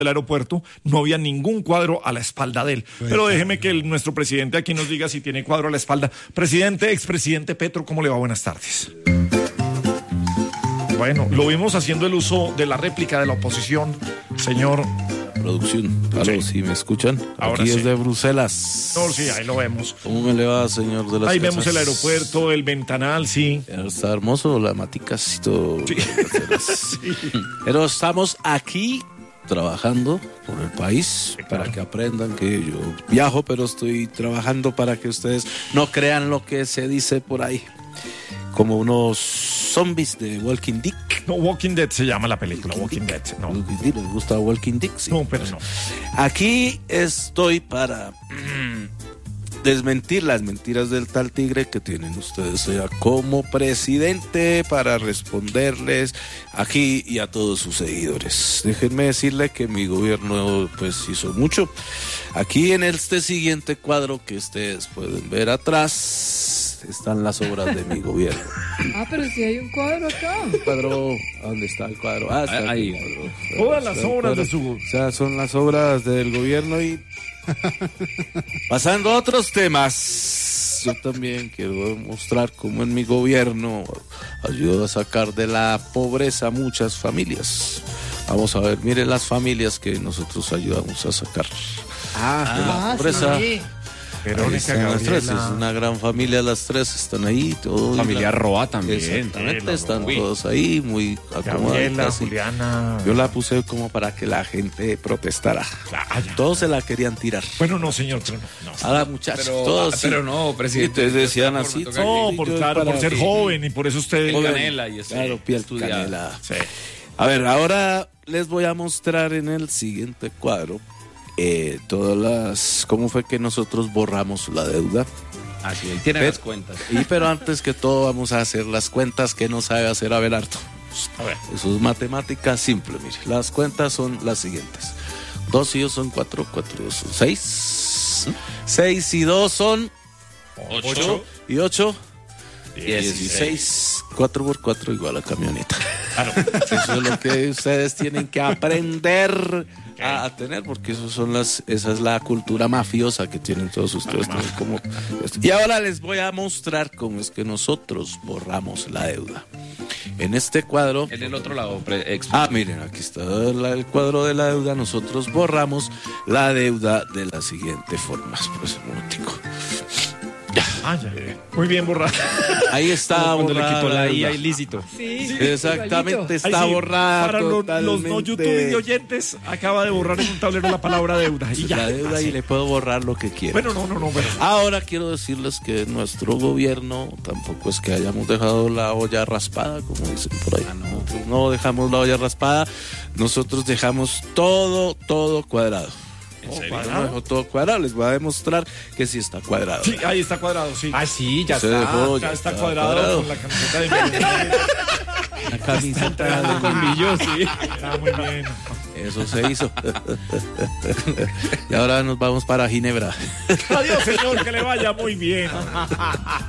del aeropuerto, no había ningún cuadro a la espalda de él. Pero déjeme que nuestro presidente aquí nos diga si tiene cuadro a la espalda. Presidente, expresidente Petro, ¿cómo le va? Buenas tardes. Bueno, lo vimos haciendo el uso de la réplica de la oposición, señor. Producción, aló, ¿sí me escuchan? Ahora Aquí sí. es de Bruselas. No, sí, ahí lo vemos. ¿Cómo me le va, señor de las Ahí casas? vemos el aeropuerto, el ventanal, sí. Está hermoso, la maticas y todo. Sí. Pero estamos aquí trabajando por el país, para que aprendan que yo viajo, pero estoy trabajando para que ustedes no crean lo que se dice por ahí. Como unos zombies de Walking Dick. No, Walking Dead se llama la película, Walking Dead. No, ¿Les gusta Walking Dick? Sí. no, pero no. Aquí estoy para desmentir las mentiras del tal tigre que tienen ustedes, sea como presidente, para responderles aquí y a todos sus seguidores. Déjenme decirle que mi gobierno pues hizo mucho. Aquí en este siguiente cuadro que ustedes pueden ver atrás están las obras de mi gobierno. Ah, pero si hay un cuadro acá. Cuadro, ¿dónde está el cuadro? Ah, está Ahí. aquí el cuadro. Todas las Está el obras cuadro. de su... O sea, son las obras del gobierno y... Pasando a otros temas, yo también quiero mostrar cómo en mi gobierno ayudo a sacar de la pobreza a muchas familias. Vamos a ver, miren las familias que nosotros ayudamos a sacar de la pobreza. Sí. Ahí Verónica están las tres, es Gabriela. una gran familia, las tres están ahí. Todo Familia Roa también. Exactamente, están Uy. todos ahí, muy Gabriela, acomodaditas. y Juliana. Yo la puse como para que la gente protestara. Ah, ya. Todos se la querían tirar. Bueno, no, señor, pero no. Ahora, muchachos, todos. sí. Pero no, Y presidente. entonces decían Por así. tocar No, sí, por, yo claro, por para ser que- joven y por eso usted... Piel canela y eso. Claro, piel Estudiado. canela. Sí. A ver, ahora les voy a mostrar en el siguiente cuadro todas las... ¿Cómo fue que nosotros borramos la deuda? Así, ahí tiene las cuentas. Pero antes que todo vamos a hacer las cuentas que no sabe hacer Abelardo. A ver. Eso es matemática simple, mire. Las cuentas son las siguientes. 2 y 2 son 4, 4 y 2 son 6. 6 y 2 son 8. Y 8, 16. 4 por 4 igual a camioneta. Claro. Eso es lo que ustedes tienen que aprender a tener, porque esa es la cultura mafiosa que tienen todos ustedes. Y ahora les voy a mostrar cómo es que nosotros borramos la deuda. En este cuadro... En el otro lado, miren, aquí está el cuadro de la deuda. Nosotros borramos la deuda de la siguiente forma. Pues, un momentico. Ah, ya. Muy bien, borrado. Ahí está cuando le borrada quitó la IA deuda. ilícito. Sí, Exactamente, igualito. está Ahí sí, borrada para los totalmente. no YouTube oyentes, acaba de borrar en un tablero la palabra deuda. Y ya. La deuda Así. y le puedo borrar lo que quiera. Bueno, no, bueno. Ahora quiero decirles que nuestro gobierno tampoco es que hayamos dejado la olla raspada, como dicen por ahí. Nosotros no dejamos la olla raspada, nosotros dejamos todo cuadrado. Yo no dejo todo cuadrado, les voy a demostrar que sí está cuadrado. Sí, ahí está cuadrado, sí. Ah, sí, ya Se está. dejó, Ya está cuadrado con la camiseta de Millonarios. la camiseta de Colmillo, sí. Ah, muy bien. Eso se hizo. Y ahora nos vamos para Ginebra. Adiós, señor, que le vaya muy bien.